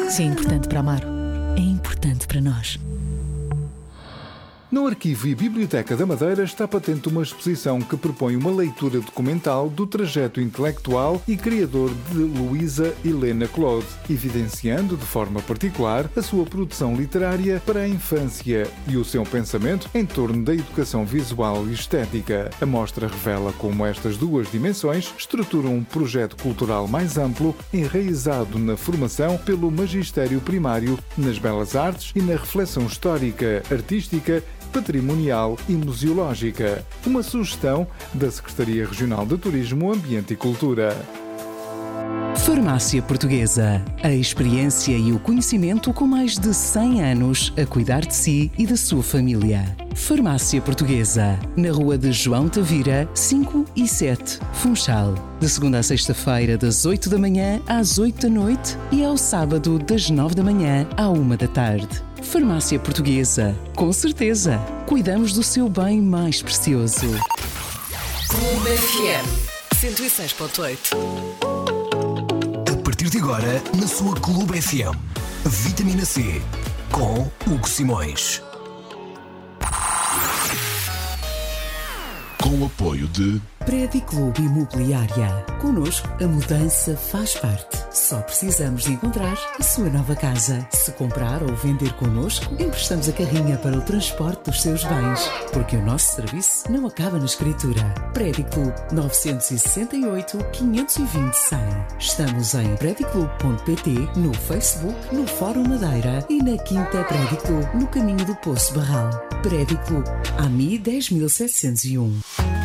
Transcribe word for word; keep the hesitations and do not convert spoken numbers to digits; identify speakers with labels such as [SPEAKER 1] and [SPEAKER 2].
[SPEAKER 1] Se é importante para Amaro, é importante para nós.
[SPEAKER 2] No Arquivo e Biblioteca da Madeira está patente uma exposição que propõe uma leitura documental do trajeto intelectual e criador de Luísa Helena Claude, evidenciando de forma particular a sua produção literária para a infância e o seu pensamento em torno da educação visual e estética. A mostra revela como estas duas dimensões estruturam um projeto cultural mais amplo, enraizado na formação pelo magistério primário, nas belas artes e na reflexão histórica, artística, patrimonial e museológica. Uma sugestão da Secretaria Regional de Turismo, Ambiente e Cultura.
[SPEAKER 3] Farmácia Portuguesa. A experiência e o conhecimento com mais de cem anos a cuidar de si e da sua família. Farmácia Portuguesa. Na Rua de João Tavira, cinco e sete, Funchal. De segunda a sexta-feira, das oito da manhã às oito da noite e ao sábado, das nove da manhã à uma da tarde. Farmácia Portuguesa. Com certeza, cuidamos do seu bem mais precioso.
[SPEAKER 1] Clube F M cento e seis ponto oito.
[SPEAKER 4] A partir de agora, na sua Clube F M, Vitamina C, com Hugo Simões.
[SPEAKER 5] Com o apoio de
[SPEAKER 3] Prédio Clube Imobiliária. Connosco, a mudança faz parte. Só precisamos de encontrar a sua nova casa. Se comprar ou vender connosco, emprestamos a carrinha para o transporte dos seus bens. Porque o nosso serviço não acaba na escritura. Prédio Clube nove seis oito, quinhentos e vinte, cem. Estamos em prédio clube ponto pt, no Facebook, no Fórum Madeira e na Quinta Prédio Clube, no caminho do Poço Barral. Prédio Clube, A M I dez mil setecentos e um.